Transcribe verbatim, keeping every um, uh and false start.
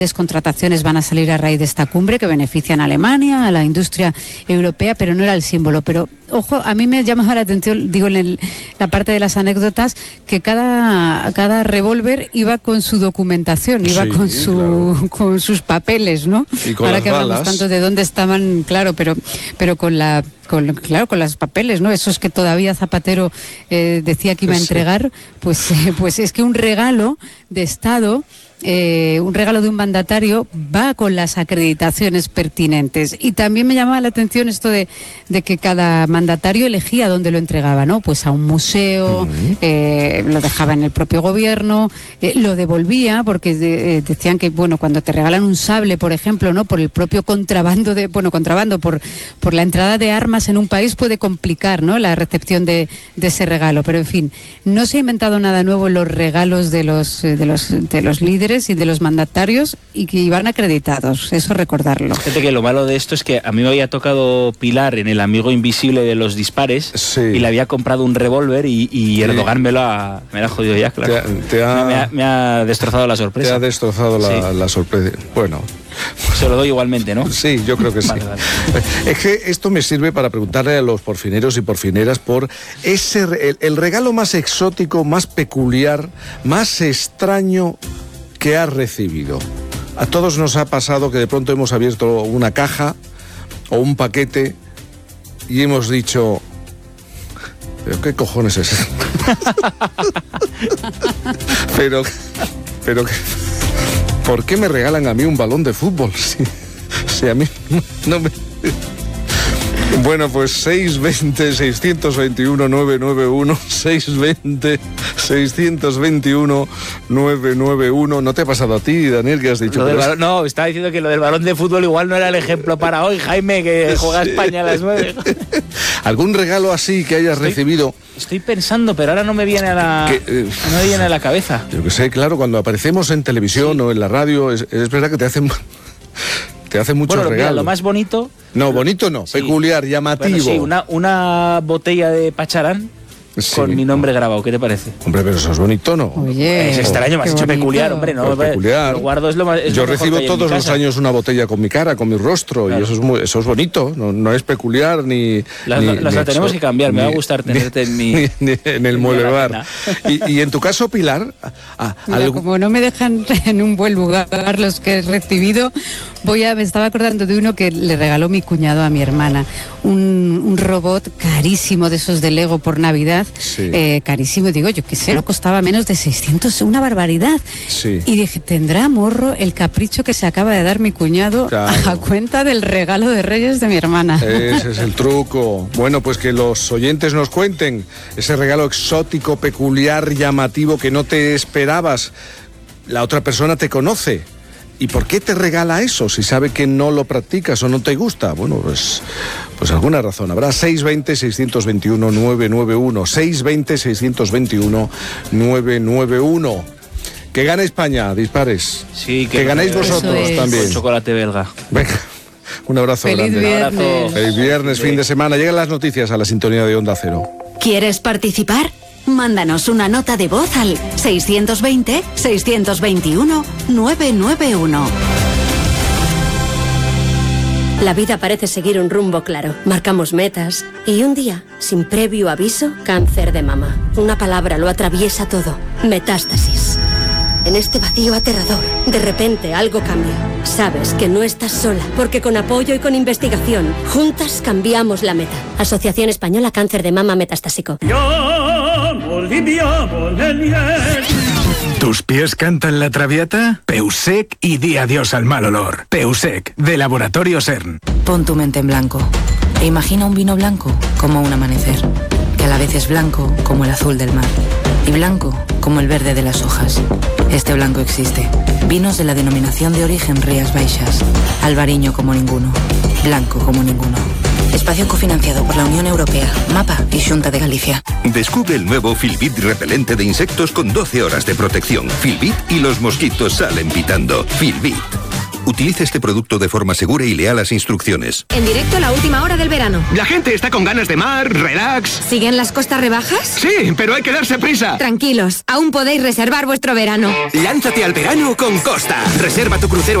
contrataciones van a salir a raíz de esta cumbre que benefician a Alemania, a la industria europea, pero no era el símbolo. Pero, ojo, a mí me llamaba la atención, digo, en el, la parte de las anécdotas, que cada, cada revólver iba con su documentación, iba sí, con, su, claro. con sus papeles, ¿no? Y con Ahora las que hablamos balas. tanto de dónde estaban, claro, pero, pero con la... Con, claro, con los papeles, ¿no? Esos que todavía Zapatero eh, decía que iba a entregar, pues, eh, pues es que un regalo de Estado, eh, un regalo de un mandatario, va con las acreditaciones pertinentes. Y también me llamaba la atención esto de, de que cada mandatario elegía dónde lo entregaba, ¿no? Pues a un museo, uh-huh. eh, lo dejaba en el propio gobierno, eh, lo devolvía, porque de, eh, decían que, bueno, cuando te regalan un sable, por ejemplo, ¿no? Por el propio contrabando de, bueno, contrabando, por, por la entrada de armas en un país puede complicar, ¿no?, la recepción de, de ese regalo. Pero en fin, no se ha inventado nada nuevo en los regalos de los, de los de los líderes y de los mandatarios, y que iban acreditados, eso recordarlo. Fíjate que lo malo de esto es que a mí me había tocado Pilar en El amigo invisible de los dispares, sí. y le había comprado un revólver y, y Erdogan sí. me lo ha, me lo ha jodido ya, claro. Te ha, te ha, me, ha, me ha destrozado la sorpresa. Te ha destrozado la, sí. la sorpresa. Bueno... Se lo doy igualmente, ¿no? Sí, yo creo que sí. Vale, vale. Es que esto me sirve para preguntarle a los porfineros y porfineras por ese el, el regalo más exótico, más peculiar, más extraño que has recibido. A todos nos ha pasado que de pronto hemos abierto una caja o un paquete y hemos dicho... ¿Pero qué cojones es eso? pero... pero... ¿Por qué me regalan a mí un balón de fútbol? Si, si a mí no me... Bueno, pues seis veinte, seiscientos veintiuno, novecientos noventa y uno, seis veinte, seiscientos veintiuno, novecientos noventa y uno. ¿No te ha pasado a ti, Daniel, que has dicho? Lo balón, no, estaba diciendo que lo del balón de fútbol igual no era el ejemplo para hoy, Jaime, que juega sí. España a las nueve. ¿Algún regalo así que hayas estoy, recibido? Estoy pensando, pero ahora no me viene a la, que, eh, no me viene a la cabeza. Yo que sé, claro, cuando aparecemos en televisión sí. o en la radio, es, es verdad que te hacen... Te hacen muchos bueno, regalos. Mira, lo más bonito... No, bonito no, sí. peculiar, llamativo. Bueno, sí, una, una botella de Pacharán sí. con mi nombre grabado, ¿qué te parece? Hombre, pero eso es bonito, ¿no? Oye, es extraño, me has dicho bonito. Peculiar, hombre, ¿no? Pues peculiar. Lo guardo, es lo más, es Yo lo recibo todos los años una botella con mi cara, con mi rostro, claro. y eso es, muy, eso es bonito, no, no es peculiar ni... Las ni, las ni la tenemos eso, que cambiar, ni, me va a gustar tenerte ni, en mi... Ni, ni en el mueble bar. Y, y en tu caso, Pilar... Ah, Mira, algo... Como no me dejan en un buen lugar los que he recibido, voy a, me estaba acordando de uno que le regaló mi cuñado a mi hermana, un, un robot carísimo de esos de Lego por Navidad, sí. eh, carísimo, digo yo que sé, no costaba menos de seiscientos, una barbaridad. Sí. Y dije, tendrá morro el capricho que se acaba de dar mi cuñado claro. a cuenta del regalo de Reyes de mi hermana. Ese es el truco. Bueno, pues que los oyentes nos cuenten ese regalo exótico, peculiar, llamativo que no te esperabas. La otra persona te conoce. ¿Y por qué te regala eso? Si sabe que no lo practicas o no te gusta. Bueno, pues, pues alguna razón habrá. seis veinte, seiscientos veintiuno, novecientos noventa y uno. seis veinte, seiscientos veintiuno, novecientos noventa y uno. Que gane España, dispares. Sí, que, que ganéis vosotros es. también. Con chocolate belga. Venga, un abrazo Feliz grande. Viernes. Un abrazo. Feliz viernes, sí. fin de semana. Llegan las noticias a la sintonía de Onda Cero. ¿Quieres participar? Mándanos una nota de voz al seiscientos veinte, seiscientos veintiuno, novecientos noventa y uno. La vida parece seguir un rumbo claro. Marcamos metas y un día, sin previo aviso, cáncer de mama. Una palabra lo atraviesa todo. Metástasis. En este vacío aterrador, de repente algo cambia. Sabes que no estás sola, porque con apoyo y con investigación, juntas cambiamos la meta. Asociación Española Cáncer de Mama Metastásico. ¿Tus pies cantan la traviata? Peusec y di adiós al mal olor. Peusec, de Laboratorio CERN. Pon tu mente en blanco e imagina un vino blanco como un amanecer, que a la vez es blanco como el azul del mar y blanco como el verde de las hojas. Este blanco existe. Vinos de la denominación de origen Rías Baixas. Albariño como ninguno. Blanco como ninguno. Espacio cofinanciado por la Unión Europea, MAPA y Xunta de Galicia. Descubre el nuevo Filbit repelente de insectos con doce horas de protección. Filbit y los mosquitos salen pitando. Filbit. Utilice este producto de forma segura y lea las instrucciones. En directo, la última hora del verano. La gente está con ganas de mar, relax. ¿Siguen las costas rebajas? Sí, pero hay que darse prisa. Tranquilos, aún podéis reservar vuestro verano. Lánzate al verano con Costa. Reserva tu crucero